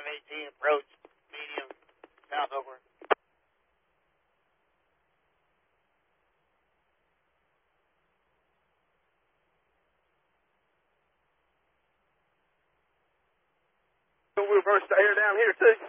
MAC approach, medium, south over. We'll reverse the air down here, too.